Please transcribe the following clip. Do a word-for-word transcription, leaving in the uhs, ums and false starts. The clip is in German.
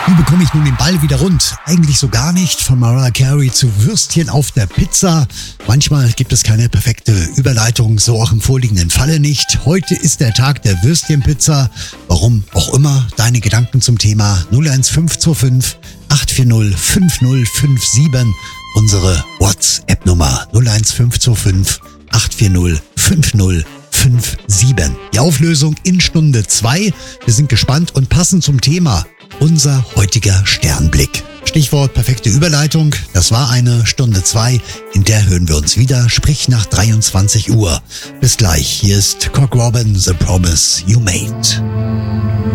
Wie bekomme ich nun den Ball wieder rund? Eigentlich so gar nicht. Von Mariah Carey zu Würstchen auf der Pizza. Manchmal gibt es keine perfekte Überleitung, so auch im vorliegenden Falle nicht. Heute ist der Tag der Würstchenpizza. Warum auch immer, deine Gedanken zum Thema null eins fünf zwei fünf acht vier null fünf null fünf sieben. Unsere WhatsApp-Nummer null eins fünf zwei fünf acht vier null fünf null fünf sieben. Die Auflösung in Stunde zwei. Wir sind gespannt und passend zum Thema unser heutiger Sternblick. Stichwort perfekte Überleitung. Das war eine Stunde zwei. In der hören wir uns wieder, sprich nach dreiundzwanzig Uhr. Bis gleich. Hier ist Cock Robin, The Promise You Made.